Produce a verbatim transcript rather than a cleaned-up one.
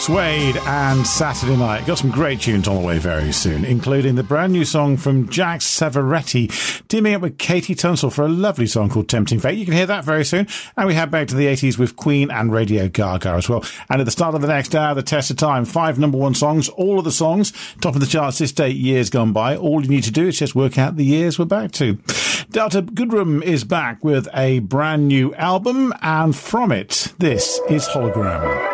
Suede and Saturday Night. Got some great tunes on the way very soon, including the brand new song from Jack Savaretti, teaming up with Katie Tunstall for a lovely song called Tempting Fate. You can hear that very soon. And we head back to the eighties with Queen and Radio Gaga as well. And at the start of the next hour, the test of time, five number one songs, all of the songs, top of the charts this date, years gone by. All you need to do is just work out the years we're back to. Delta Goodrem is back with a brand new album, and from it, this is Hologram.